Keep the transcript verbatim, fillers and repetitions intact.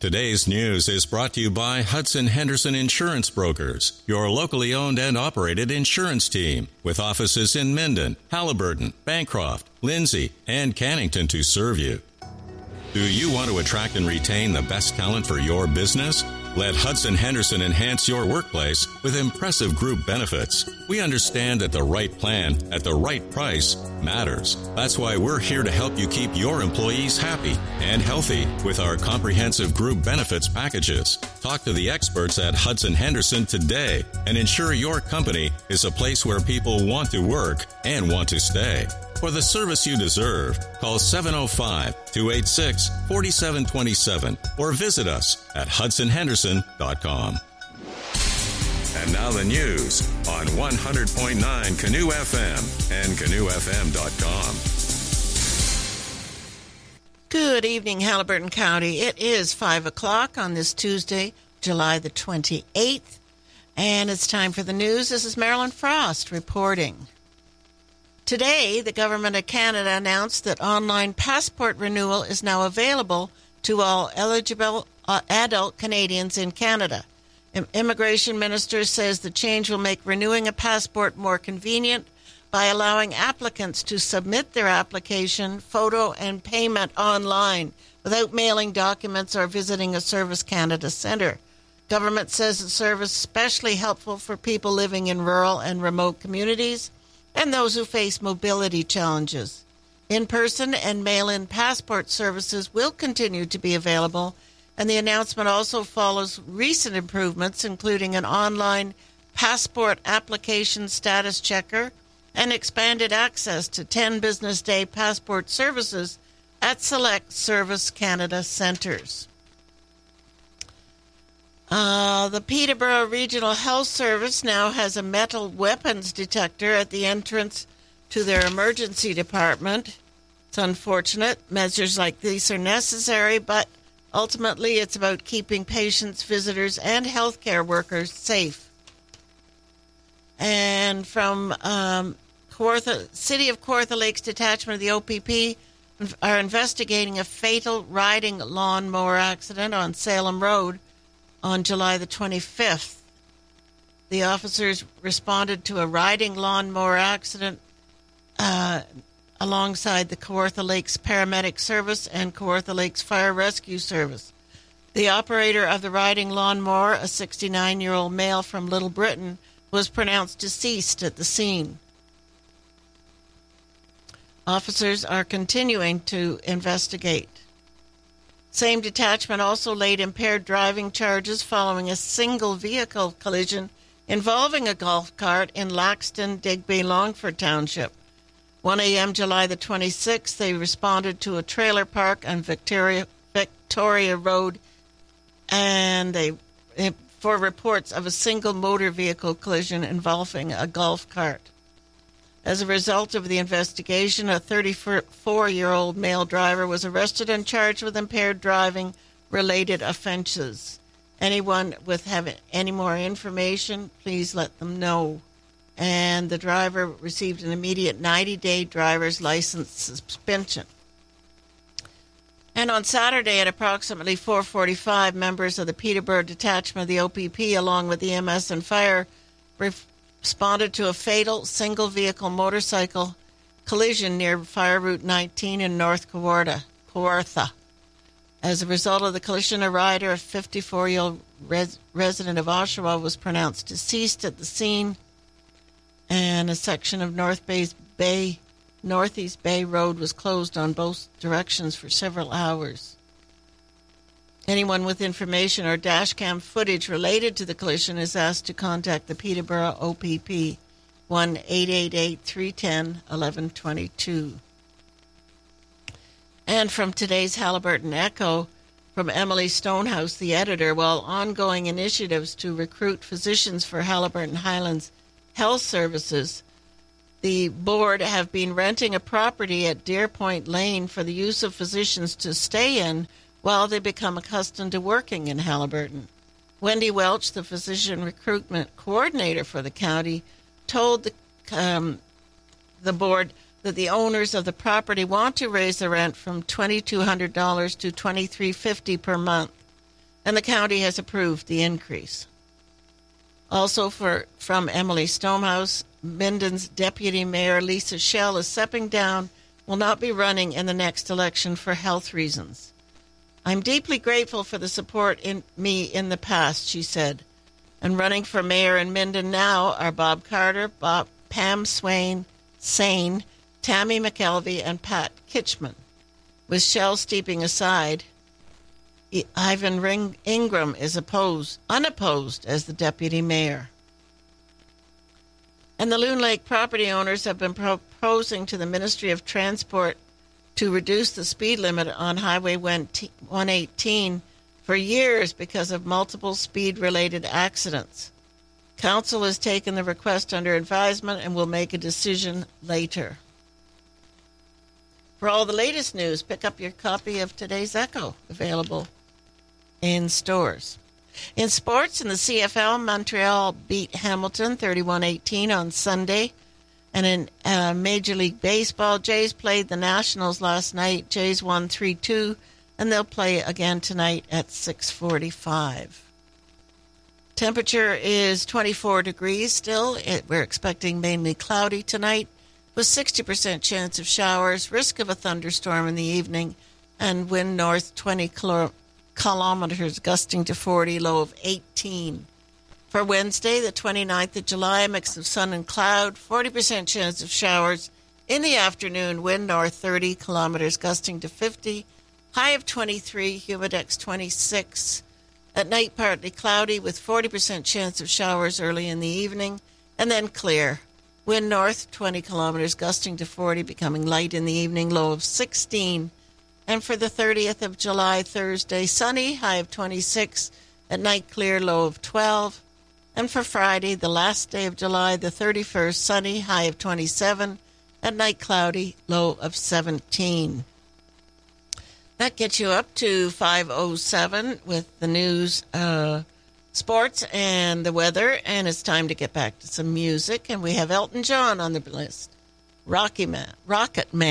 Today's news is brought to you by Hudson Henderson Insurance Brokers, your locally owned and operated insurance team, with offices in Minden, Halliburton, Bancroft, Lindsay, and Cannington to serve you. Do you want to attract and retain the best talent for your business? Let Hudson Henderson enhance your workplace with impressive group benefits. We understand that the right plan at the right price matters. That's why we're here to help you keep your employees happy and healthy with our comprehensive group benefits packages. Talk to the experts at Hudson Henderson today and ensure your company is a place where people want to work and want to stay. For the service you deserve, call seven oh five, two eight six, four seven two seven or visit us at hudson henderson dot com. And now the news on one hundred point nine Canoe F M and canoe f m dot com. Good evening, Halliburton County. It is five o'clock on this Tuesday, July the twenty-eighth, and it's time for the news. This is Marilyn Frost reporting. Today, the Government of Canada announced that online passport renewal is now available to all eligible uh, adult Canadians in Canada. Im- Immigration Minister says the change will make renewing a passport more convenient by allowing applicants to submit their application, photo, and payment online without mailing documents or visiting a Service Canada centre. Government says the service is especially helpful for people living in rural and remote communities and those who face mobility challenges. In-person and mail-in passport services will continue to be available, and the announcement also follows recent improvements, including an online passport application status checker and expanded access to ten business day passport services at select Service Canada centres. Uh, the Peterborough Regional Health Service now has a metal weapons detector at the entrance to their emergency department. It's unfortunate. Measures like these are necessary, but ultimately it's about keeping patients, visitors, and healthcare workers safe. And from um, Kawartha, City of Kawartha Lakes Detachment of the O P P are investigating a fatal riding lawnmower accident on Salem Road on July the twenty-fifth. The officers responded to a riding lawnmower accident uh, alongside the Kawartha Lakes Paramedic Service and Kawartha Lakes Fire Rescue Service. The operator of the riding lawnmower, a sixty-nine-year-old male from Little Britain, was pronounced deceased at the scene. Officers are continuing to investigate. Same detachment also laid impaired driving charges following a single vehicle collision involving a golf cart in Laxton, Digby, Longford Township. one a.m. July the twenty-sixth, they responded to a trailer park on Victoria Victoria Road and they for reports of a single motor vehicle collision involving a golf cart. As a result of the investigation, a thirty-four-year-old male driver was arrested and charged with impaired driving-related offenses. Anyone with having any more information, please let them know. And the driver received an immediate ninety-day driver's license suspension. And on Saturday at approximately four forty-five, members of the Peterborough Detachment of the O P P, along with the E M S and fire, responded to a fatal single-vehicle motorcycle collision near Fire Route nineteen in North Kawartha. Kawartha. As a result of the collision, a rider, a fifty-four-year-old res- resident of Oshawa, was pronounced deceased at the scene, and a section of North Bay's Bay, Northeast Bay Road was closed on both directions for several hours. Anyone with information or dashcam footage related to the collision is asked to contact the Peterborough O P P, one eight eight eight, three one zero, one one two two. And from today's Halliburton Echo, from Emily Stonehouse, the editor, while ongoing initiatives to recruit physicians for Halliburton Highlands Health Services, the board have been renting a property at Deer Point Lane for the use of physicians to stay in while they become accustomed to working in Halliburton. Wendy Welch, the physician recruitment coordinator for the county, told the, um, the board that the owners of the property want to raise the rent from two thousand two hundred dollars to two thousand three hundred fifty dollars per month. and the county has approved the increase. Also for from Emily Stonehouse, Minden's Deputy Mayor Lisa Shell is stepping down, will not be running in the next election for health reasons. I'm deeply grateful for the support in me in the past, she said. And running for mayor in Minden now are Bob Carter, Bob, Pam Swain, Sane, Tammy McKelvey, and Pat Kitchman. With Shell stepping aside, Ivan Ring- Ingram is opposed, unopposed as the deputy mayor. And the Loon Lake property owners have been proposing to the Ministry of Transport to reduce the speed limit on Highway one eighteen for years because of multiple speed-related accidents. Council has taken the request under advisement and will make a decision later. For all the latest news, pick up your copy of today's Echo, available in stores. In sports, in the C F L, Montreal beat Hamilton thirty-one eighteen on Sunday. And in uh, Major League Baseball, Jays played the Nationals last night. Jays won three two, and they'll play again tonight at six forty-five. Temperature is twenty-four degrees still. It, we're expecting mainly cloudy tonight with sixty percent chance of showers, risk of a thunderstorm in the evening, and wind north twenty kilometers gusting to forty, low of eighteen. For Wednesday, the twenty-ninth of July, a mix of sun and cloud, forty percent chance of showers. In the afternoon, wind north thirty kilometers gusting to fifty, high of twenty-three, humidex twenty-six. At night, partly cloudy with forty percent chance of showers early in the evening, and then clear. Wind north twenty kilometers gusting to forty, becoming light in the evening, low of sixteen. And for the thirtieth of July, Thursday, sunny, high of twenty-six. At night, clear, low of twelve. And for Friday, the last day of July, the thirty-first, sunny, high of twenty-seven. At night, cloudy, low of seventeen. That gets you up to five oh seven with the news, uh, sports, and the weather. And it's time to get back to some music. And we have Elton John on the list. Rocky Man, Rocket Man.